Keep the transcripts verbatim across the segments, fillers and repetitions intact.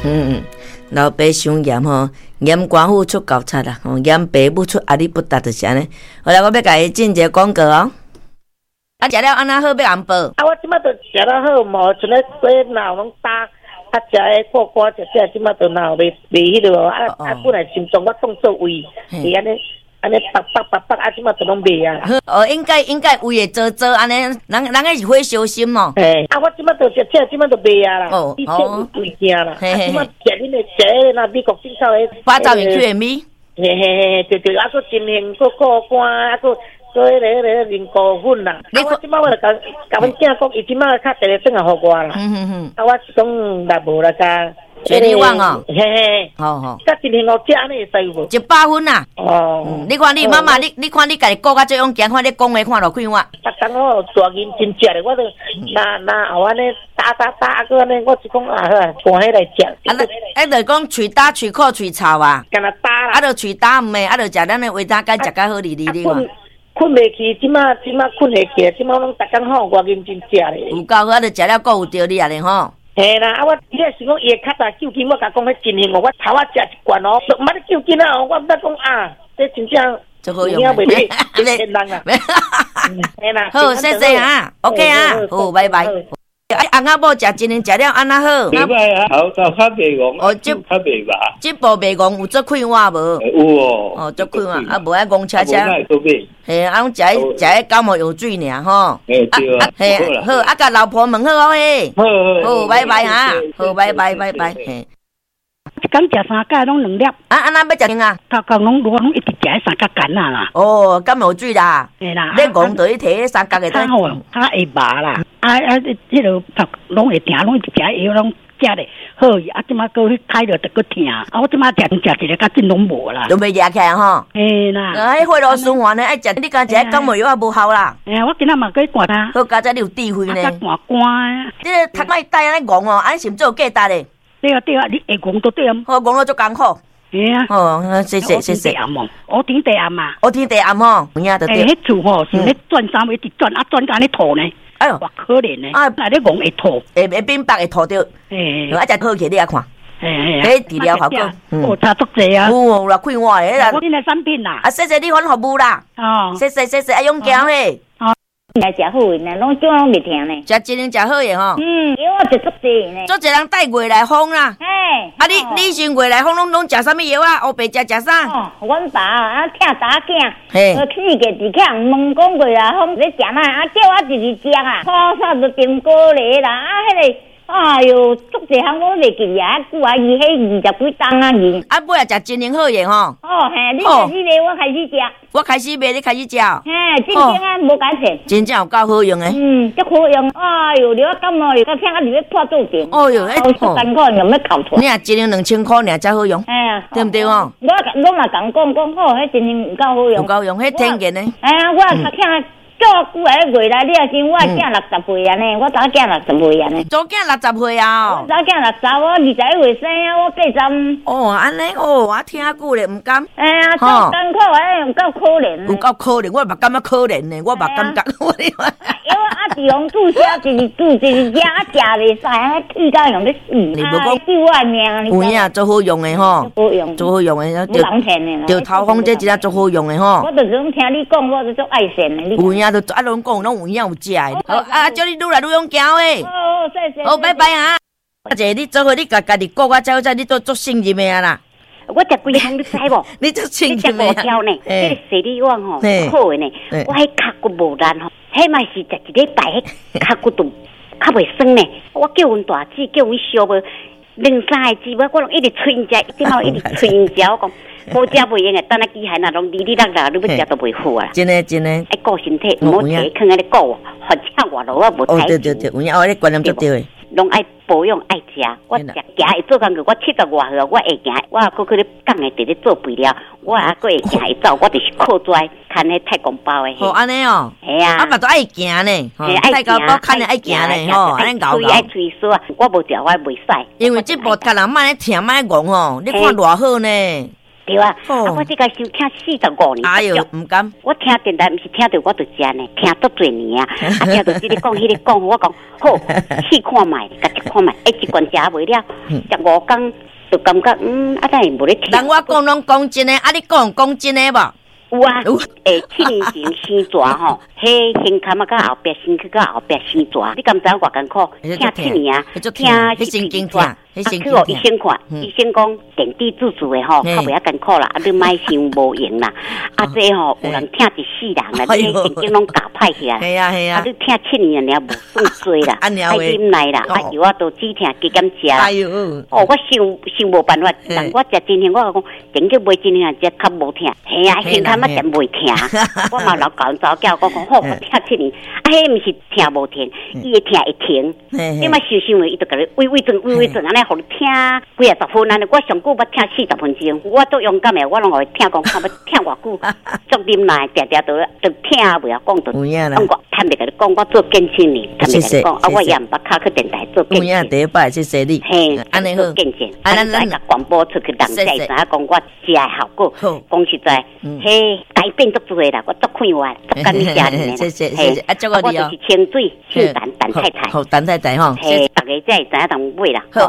嗯，老爸伤严吼，严官府出高差啦，吼严爸母出阿里不达就是安尼。后来我要甲伊进一个广告哦。啊，食了安那好要安报？ 啊，我即摆都食了好，无像咧过脑拢打，啊食诶过瓜食食，即摆都脑袂袂迄落，啊啊本来心脏我当作胃，是安尼。安尼叭叭叭叭，啊！即马都拢袂啊！ 哦，应该应该胃会做做安尼，人人个是会小心哦。 嘿，啊！我即马都食食，即马都袂啊啦。 哦哦， 胃惊啦。啊！即马食恁个食那美国进口的八爪鱼 Q M V。 嘿嘿嘿，对对，啊！个金杏个果干，啊个个迄个迄个菱角粉啦。啊！我即马我就甲甲阮囝讲，伊即马较第日转来互我啦。嗯嗯嗯。啊！我是讲若无啦个。 全力旺哦， 嘿嘿， 好好， 甲一年五只安尼会使有无？ 一百分啊！ 哦， 嗯、你看你妈妈，你你看你家己顾甲最勇敢，看你讲话看落快我。 逐当我大银真食咧，我都那那后安尼打打打个安尼，我是讲啊，看迄来食。 啊，那啊，就讲喙打喙苦喙臭啊， 干那打啦。 啊，就喙打毋诶，啊，就食咱诶维他干食较好哩哩哩看。 困袂起，即马即马困会起，即马拢逐工好我认真食咧。 有够好，啊，就食了够有道理啊咧吼。 嘿啦，啊我伊咧想讲伊较早救筋，我甲讲迄真灵哦，我头仔食一罐哦，毋捌咧救筋啊，我毋知讲啊，这真正真好用， 袂袂骗人啊。嘿啦， 好，谢谢啊 ，OK 啊，好，拜拜。哎，翁仔某食真灵，食了安那好？ 袂歹啊，好，到较袂戆， 哦，这较袂吧。 这部袂戆，有做快活无？ 有哦。 哦，做快活，啊，无爱戆车车。嘿，啊，拢食迄食迄感冒药水尔吼。 嘿，对啊。 嘿，好，啊，甲老婆问好哦嘿。 好好。 好，拜拜哈，好，拜拜拜拜嘿。 一工食三盖拢两粒， 啊，安那要食啊？ 头壳拢拢一直食三角干啊啦。 哦，感冒水啦。 嘿啦。 你讲着去摕迄三角的。 较好，较会麻啦。啊啊，迄落头拢会疼，拢一直食药拢食咧。好，啊，即马过去开了就搁疼。啊，我即马食食一个，甲真拢无啦。 都袂食起来吼。 嘿啦。 啊，迄血路循环呢，爱食你敢食感冒药也无效啦。 哎呀，我今仔嘛去灌他。 好，家姐你有智慧呢。 啊，灌灌。 你个头摆戴安尼戆哦，安是毋做有价值咧？ 对啊对啊，你会戆都对啊。 好，戆了足艰苦。 嘿啊。 哦，谢谢谢谢。 我天地暗嘛。 我天地暗吼，有影得对。 诶，迄厝吼是咧转三围，直转啊转甲咧吐呢。 哎呦， 哇可怜呢！啊，那咧戆会吐， 会会变白会吐着。诶，啊，只好起你啊看。 诶， 迄治疗效果， 哦，差足济啊。 有啦，快活诶啦。 我恁诶产品啦。 啊，谢谢你款服务啦。哦，谢谢谢谢，啊，勇敢咧。 来食好诶，那拢叫拢袂听呢。 食真灵食好诶吼。 嗯，药我食足济呢。 足济人带过来风啦。 嘿。 啊，你你先过来风拢拢食啥物药啊？黑白食食啥？ 哦，阮爸啊，疼查囝， 嘿， 我去个伫遐问讲过啦，风咧食嘛，啊叫我直直食啊，好煞都订过来啦，啊，迄个。哎哟，足济项我袂记啊，久啊，伊迄二十几档啊，伊。 啊，尾仔食真灵好嘢吼。 哦，嘿，你开始卖，我开始食。 我开始卖，你开始食。 嘿，真正啊，无改骗。 真正有够好用诶。 嗯，足好用。哎哟，你我感冒又甲听啊，入去破肚顶。 哦哟， 哎，足艰苦，用要哭出。 你啊，真灵两千块尔才好用。 哎呀， 对毋对哦？ 我我嘛共讲讲好，迄真灵有够好用。 有够用，迄天然诶。 哎呀，我较听。足久诶月啦，你也是我囝六十岁安尼，我查囝六十岁安尼。 查囝六十岁啊？ 我查囝六十，我二十一岁生啊，我八十。 哦，安尼哦，我听久咧，毋甘。 哎呀，足艰苦诶，有够可怜。 有够可怜，我嘛感觉可怜呢，我嘛感觉。 因为啊，地方注射就是注就是食啊，食袂使，啊，气到用要死。你无讲救我命， 有影足好用诶吼， 好用， 足好用诶， 就人骗诶啦。 就头风这真正足好用诶吼。 我就是讲听你讲，我就足爱善诶。 有影。啊，拢讲拢有影有食诶，好啊！叫你愈来愈勇敢诶。 哦，谢谢。 好，拜拜啊！阿姐，你做伙你家家己顾我照照，你做做信任诶啊啦。 我食规项你知无？ 你做信任诶啊。 你食五条呢？迄个西里旺吼，好诶呢。我迄脚骨无力吼，迄嘛是食一礼拜，迄脚骨都较袂酸呢。我叫阮大姊，叫阮小妹，两三个姊妹，我拢一直催因食，一直嘛一直催因食，我讲。好食袂用诶，等下机械那拢哩哩啦啦，你要食都袂好啊！ 真诶真诶， 爱顾身体，毋好摕囥安尼顾，或者活落我无睇。哦对对对，有影，我咧观念足对诶。 拢爱保养爱食，我食行会做工课，我七十外岁，我会行，我啊，搁去咧讲诶，伫咧做肥料，我啊，搁会行会走，我就是靠拽看迄太公包诶。 哦，安尼哦。 系啊。 啊，嘛都爱行呢，太公包看着爱行呢，吼，安尼搞搞。 爱吹簌啊，我无食我袂使。 因为这部甲人莫咧听莫咧戆吼，你看偌好呢。 对啊，啊，我这个收听四十五年， 哎呦，唔敢， 我听电台，唔是听到我就食呢，听足多年啊，啊，听到这个讲，迄个讲，我讲好，试看卖，甲食看卖，一罐食袂了，十五工就感觉嗯，啊，但是无咧听。 人我讲拢讲真诶，啊，你讲讲真诶无？ 有啊，诶，七年前生蛇吼，迄胸坎啊，甲后壁身躯，甲后壁生蛇，你敢知我艰苦？听七年啊，听迄神经痛， 迄神经痛。啊，去互医生看，医生讲点滴注注诶吼，较袂遐艰苦啦，啊，你莫伤无用啦。啊，这吼有人听一世人啦，你神经拢搞歹起来。 系啊系啊， 啊，你听七年了，无算衰啦，爱啉奶啦，啊，药啊都只听加减食。哎呦，哦，我想想无办法，但我食真香，我讲顶叫袂真香，只较无听。系啊，胸坎啊真袂听，我嘛老教早教，我讲好，我听七年，啊，迄毋是听无听，伊会听会停，你嘛想想诶，伊就甲你喂喂转喂喂转，安尼互你听几啊十分，安尼我上久捌听四十分钟，我都勇敢诶，我拢会听讲，看要听偌久，足啉奶，定定都都听袂啊，讲到，讲我坦白甲你讲，我做见证呢，坦白甲你讲，啊，我也毋捌敲去电台做见证， 有影第一摆谢谢你， 嘿，安尼好见证，啊，咱来甲广播出去，人才知影讲我食诶效果，讲实在，嘿，改变足多啦，我足快活，足甘你食呢， 谢谢谢谢，啊，祝我你哦， 我就是清水姓陈陈太太， 好，陈太太吼， 嘿，大家才会知影同买啦，好。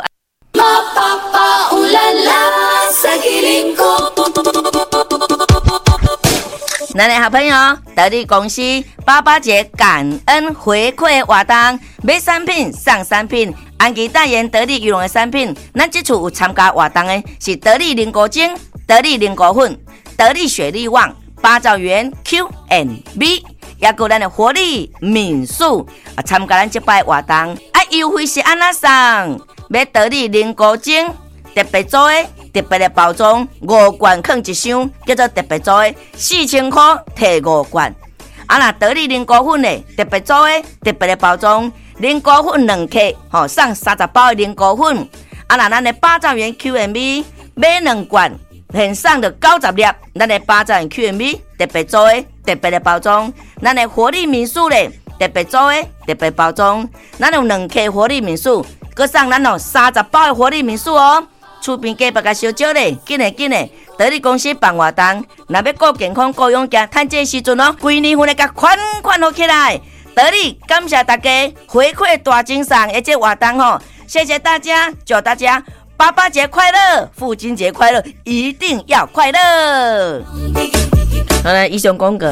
咱的好朋友，得力公司八八节感恩回馈活动，买产品送产品，安吉代言得力羽绒的产品。咱这次有参加活动的是得力凝果精、得力凝果粉、得力雪力旺、八兆元 Q and B， 也有咱的活力民宿啊，参加咱这摆活动啊，优惠是安那送？买得力凝果精特别做的。特别的包装，五罐放一箱，叫做特别做的，四千块摕五罐。啊，那得力凝果粉的特别做的，特别的包装，凝果粉两克，吼送三十包的凝果粉。啊，那咱的八兆元 Q and B 买两罐，现送的九十粒，咱的八兆元 Q and B 特别做的，特别的包装。咱的活力民宿咧，特别做的，特别包装。咱有两克活力民宿，佮送咱有三十包的活力民宿哦。厝边隔壁甲烧酒咧，紧诶紧诶！得力公司办活动，若要顾健康、顾勇健，趁这时阵哦，规年份来甲款款好起来。得力感谢大家回馈大精神的这活动吼，谢谢大家，祝大家爸爸节快乐，父亲节快乐，一定要快乐。好啦，以上讲过。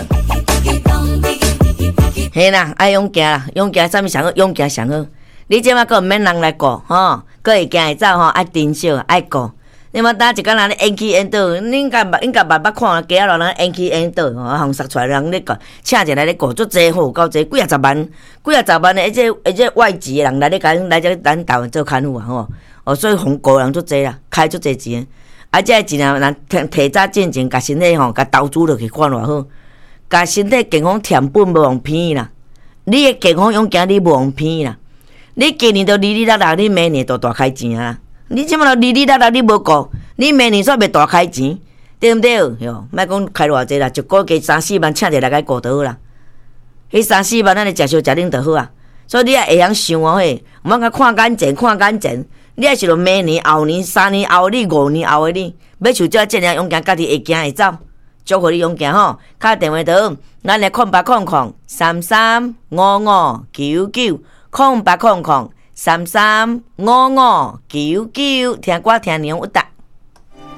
嘿啦，爱勇健啦，勇健啥物上好？勇健上好。你即马个毋免人来顾吼，个会行会走吼，爱珍惜，爱顾。你莫打一个人咧演起演倒，你应该捌应该捌捌看，街仔路人演起演倒吼，红杀出来人咧顾，请一来咧顾，足济好，够济几啊十万，几啊十万的，一只一只外籍的人来咧甲来这咱台湾做看护啊吼，哦，所以红雇人足济啦，开足济钱，啊，这钱啊，人提提早进前，甲身体吼，甲投资落去看偌好，甲身体健康填本无用偏啦，你的健康勇健你无用偏啦。你今年都哩哩啦啦，你明年都大开钱啊！你即马都哩哩啦啦，你无顾，你明年煞袂大开钱，对毋对？哟，莫讲开偌济啦，一个月三四万，请一来个顾就好啦。迄三四万，咱来食烧食啉就好啊。所以你也会晓想哦，嘿，毋通甲看眼前，看眼前。你也是着明年、后年、三年后你、五年后的你，要像这这样勇敢，家己会行会走。祝福你勇敢吼！敲电话到，咱来空八空空三三五五九九。空八空空三三五五九九，听歌听年有答。